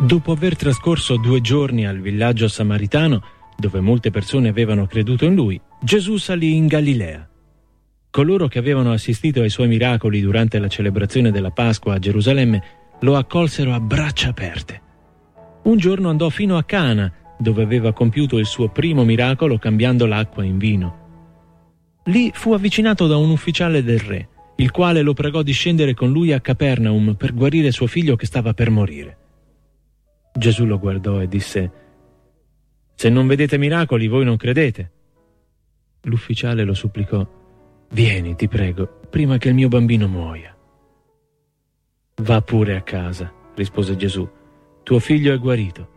Dopo aver trascorso 2 giorni al villaggio samaritano, dove molte persone avevano creduto in lui, Gesù salì in Galilea. Coloro che avevano assistito ai suoi miracoli durante la celebrazione della Pasqua a Gerusalemme lo accolsero a braccia aperte. Un giorno andò fino a Cana, dove aveva compiuto il suo primo miracolo cambiando l'acqua in vino. Lì fu avvicinato da un ufficiale del re, il quale lo pregò di scendere con lui a Capernaum per guarire suo figlio che stava per morire. Gesù lo guardò e disse: «Se non vedete miracoli, voi non credete». L'ufficiale lo supplicò: «Vieni, ti prego, prima che il mio bambino muoia». «Va pure a casa», rispose Gesù, «tuo figlio è guarito».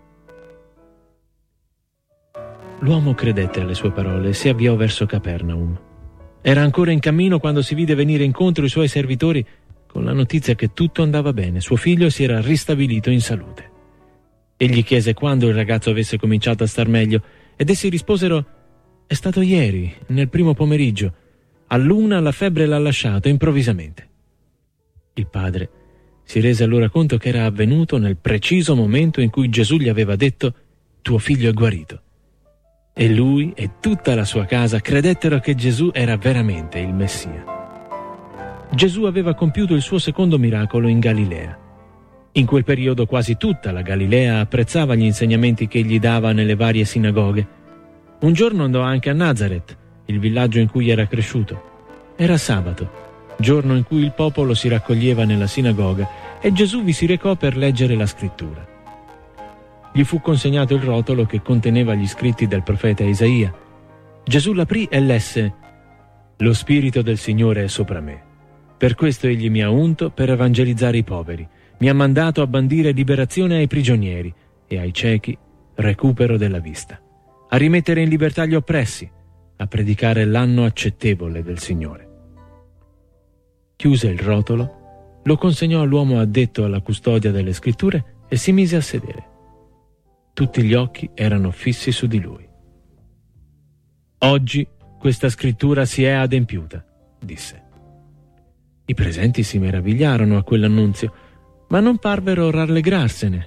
L'uomo credette alle sue parole e si avviò verso Capernaum. Era ancora in cammino quando si vide venire incontro i suoi servitori con la notizia che tutto andava bene, suo figlio si era ristabilito in salute. Egli chiese quando il ragazzo avesse cominciato a star meglio ed essi risposero: «È stato ieri, nel primo pomeriggio. All'1 la febbre l'ha lasciato improvvisamente». Il padre si rese allora conto che era avvenuto nel preciso momento in cui Gesù gli aveva detto: «Tuo figlio è guarito». E lui e tutta la sua casa credettero che Gesù era veramente il Messia. Gesù aveva compiuto il suo secondo miracolo in Galilea. In quel periodo quasi tutta la Galilea apprezzava gli insegnamenti che egli dava nelle varie sinagoghe. Un giorno andò anche a Nazaret, il villaggio in cui era cresciuto. Era sabato, giorno in cui il popolo si raccoglieva nella sinagoga, e Gesù vi si recò per leggere la scrittura. Gli fu consegnato il rotolo che conteneva gli scritti del profeta Isaia. Gesù l'aprì e lesse: «Lo Spirito del Signore è sopra me. Per questo egli mi ha unto per evangelizzare i poveri. Mi ha mandato a bandire liberazione ai prigionieri e ai ciechi recupero della vista, a rimettere in libertà gli oppressi, a predicare l'anno accettevole del Signore». Chiuse il rotolo, lo consegnò all'uomo addetto alla custodia delle scritture e si mise a sedere. Tutti gli occhi erano fissi su di lui. «Oggi questa scrittura si è adempiuta», disse. I presenti si meravigliarono a quell'annunzio, ma non parvero rallegrarsene.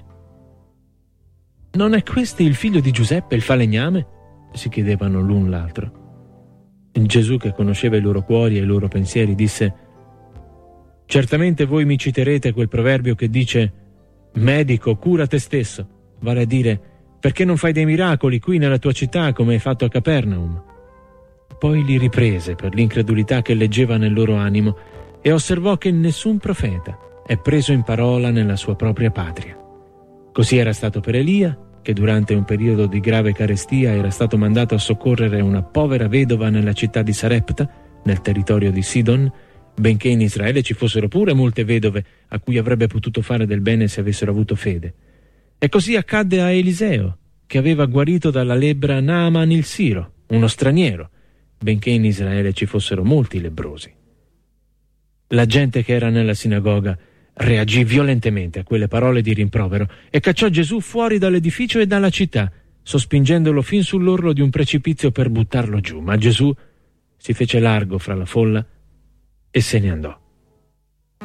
«Non è questo il figlio di Giuseppe, il falegname?» si chiedevano l'un l'altro. Gesù, che conosceva i loro cuori e i loro pensieri, disse: «Certamente voi mi citerete quel proverbio che dice: medico, cura te stesso, vale a dire, perché non fai dei miracoli qui nella tua città come hai fatto a Capernaum?» Poi li riprese per l'incredulità che leggeva nel loro animo e osservò che nessun profeta è preso in parola nella sua propria patria. Così era stato per Elia, che durante un periodo di grave carestia era stato mandato a soccorrere una povera vedova nella città di Sarepta, nel territorio di Sidon, benché in Israele ci fossero pure molte vedove a cui avrebbe potuto fare del bene se avessero avuto fede. E così accadde a Eliseo, che aveva guarito dalla lebbra Naaman il Siro, uno straniero, benché in Israele ci fossero molti lebbrosi. La gente che era nella sinagoga reagì violentemente a quelle parole di rimprovero e cacciò Gesù fuori dall'edificio e dalla città, sospingendolo fin sull'orlo di un precipizio per buttarlo giù. Ma Gesù si fece largo fra la folla e se ne andò.